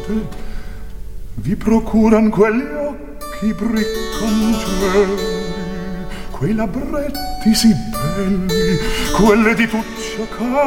notte vi procuran quegli occhi bricconceli, quei labbretti sì belli, quelle di tuccia